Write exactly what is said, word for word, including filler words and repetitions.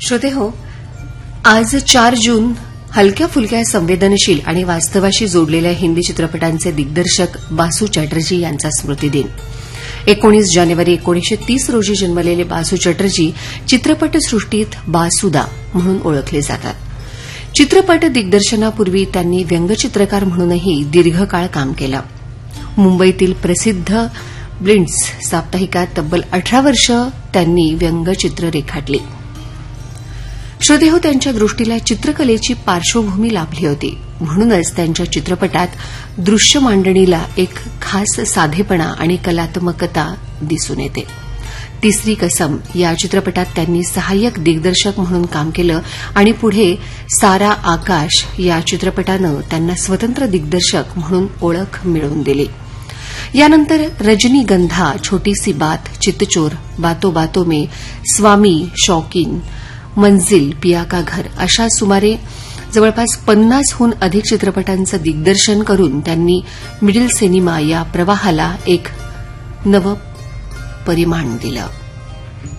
श्रोते हो, आज चार जून हलक्या फुलक्या संवेदनशील आणि वास्तवाशी जोडलेल्या हिंदी चित्रपटांचे दिग्दर्शक बासू चॅटर्जी यांचा स्मृतिदिन. एकोणीस जानेवारी एकोणीसशे तीस रोजी जन्मलेले बासू चॅटर्जी चित्रपटसृष्टीत बासुदा म्हणून ओळखले जातात. चित्रपट दिग्दर्शनापूर्वी त्यांनी व्यंगचित्रकार म्हणूनही दीर्घकाळ काम केलं. मुंबईतील प्रसिद्ध ब्लिंट्स साप्ताहिकात तब्बल अठरा वर्ष त्यांनी व्यंगचित्र रेखाटली. श्रोतेहो, त्यांच्या दृष्टीला चित्रकलेची पार्श्वभूमी लाभली होती. म्हणूनच त्यांच्या चित्रपटात दृश्य मांडणीला एक खास साधेपणा आणि कलात्मकता दिसून येते. तिसरी कसम या चित्रपटात त्यांनी सहाय्यक दिग्दर्शक म्हणून काम केलं आणि पुढे सारा आकाश या चित्रपटानं त्यांना स्वतंत्र दिग्दर्शक म्हणून ओळख मिळवून दिली. यानंतर रजनीगंधा, छोटी सी बात, चित्तचोर, बातो बातो में, स्वामी, शौकीन, मंजिल, पिया का घर अशा सुमारे जवळपास पन्नासहून अधिक चित्रपटांचं दिग्दर्शन करून त्यांनी मिडल सिनेमा या प्रवाहाला एक नवं परिमाण दिलं.